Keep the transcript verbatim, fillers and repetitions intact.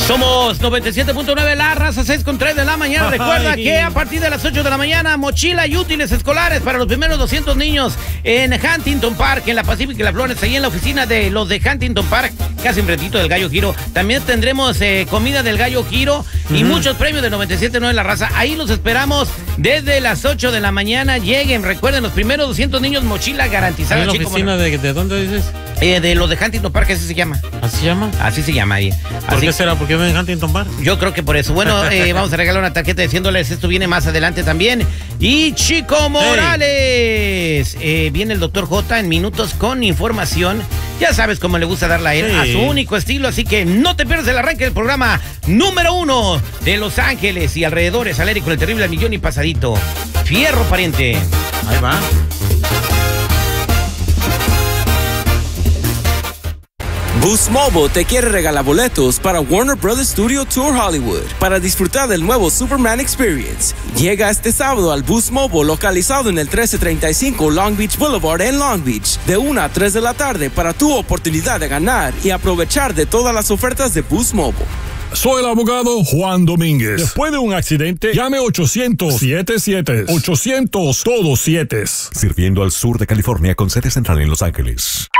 Somos noventa y siete punto nueve La Raza, seis con tres de la mañana. Recuerda Ay. que a partir de las ocho de la mañana, mochila y útiles escolares para los primeros doscientos niños en Huntington Park, en la Pacific y la Flores, ahí en la oficina de los de Huntington Park, casi enfrentito del Gallo Giro. También tendremos eh, comida del Gallo Giro y uh-huh. muchos premios de noventa y siete punto nueve La Raza. Ahí los esperamos desde las ocho de la mañana. Lleguen, recuerden, los primeros doscientos niños, mochila garantizada. ¿En la oficina de, de dónde dices? Eh, de los de Huntington Park, así se llama. ¿Así se llama? Así se llama ahí. ¿Por así, qué será? ¿Por qué ven en Huntington Park? Yo creo que por eso. Bueno, eh, vamos a regalar una tarjeta de cien dólares. Esto viene más adelante también. Y Chico Morales. Hey. Eh, viene el doctor J en minutos con información. Ya sabes cómo le gusta darla a él, hey. a su único estilo. Así que no te pierdas el arranque del programa número uno de Los Ángeles y alrededores. Al aire con el terrible al millón y pasadito. Fierro, pariente. Ahí va. Boost Mobile te quiere regalar boletos para Warner Brothers Studio Tour Hollywood para disfrutar del nuevo Superman Experience. Llega este sábado al Boost Mobile localizado en el trece treinta y cinco Long Beach Boulevard en Long Beach de una a tres de la tarde para tu oportunidad de ganar y aprovechar de todas las ofertas de Boost Mobile. Soy el abogado Juan Domínguez. Después de un accidente, llame ochocientos siete siete. ochocientos todos siete. Sirviendo al sur de California con sede central en Los Ángeles.